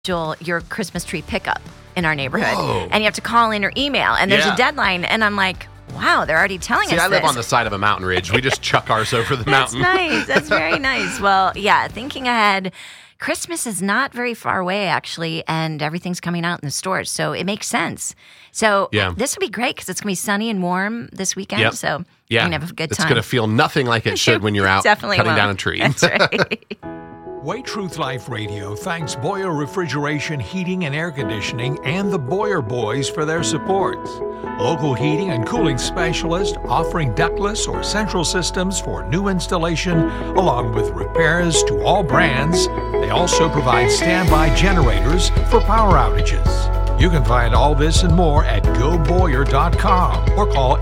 your Christmas tree pickup in our neighborhood. Whoa. And you have to call in or email, and there's a deadline. And I'm like, wow, they're already telling us I live this. on the side of a mountain ridge. We just chuck ours over the mountain. That's nice. That's very nice. Well, yeah, thinking ahead, Christmas is not very far away, actually, and everything's coming out in the stores, so it makes sense. So this will be great because it's going to be sunny and warm this weekend, so you're going to have a good time. It's going to feel nothing like it should when you're out cutting down a tree. That's right. Way Truth Life Radio thanks Boyer Refrigeration, Heating and Air Conditioning and the Boyer Boys for their support. Local heating and cooling specialist offering ductless or central systems for new installation, along with repairs to all brands. They also provide standby generators for power outages. You can find all this and more at goboyer.com or call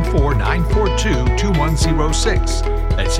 814-942-2106. That's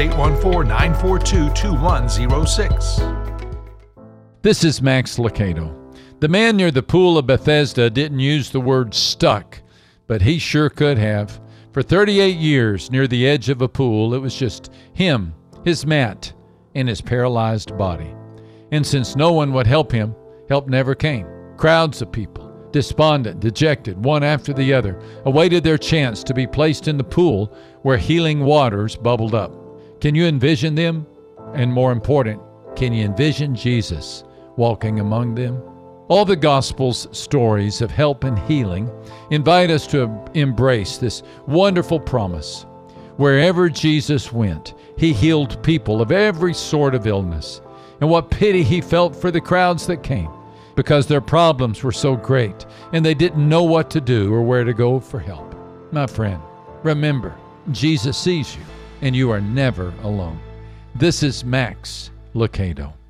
814-942-2106. This is Max Lucado. The man near the pool of Bethesda didn't use the word stuck, but he sure could have. For 38 years near the edge of a pool, it was just him, his mat, and his paralyzed body. And since no one would help him, help never came. Crowds of people, despondent, dejected, one after the other, awaited their chance to be placed in the pool where healing waters bubbled up. Can you envision them? And more important, can you envision Jesus walking among them? All the Gospels' stories of help and healing invite us to embrace this wonderful promise. Wherever Jesus went, he healed people of every sort of illness. And what pity he felt for the crowds that came, because their problems were so great and they didn't know what to do or where to go for help. My friend, remember, Jesus sees you and you are never alone. This is Max Lucado.